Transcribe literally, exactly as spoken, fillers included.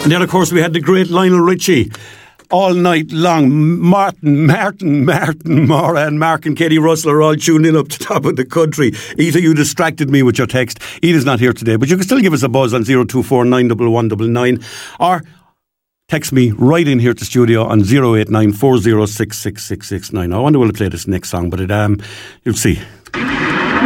And then, of course, we had the great Lionel Richie. All night long, Martin, Martin, Martin, Maura and Mark and Katie Russell are all tuned in up to top of the country. Either you distracted me with your text. Edith's not here today, but you can still give us a buzz on zero two four nine one one nine nine or text me right in here to studio on zero eight nine four zero six six six six nine. I wonder will I play this next song, but it, um, you'll see.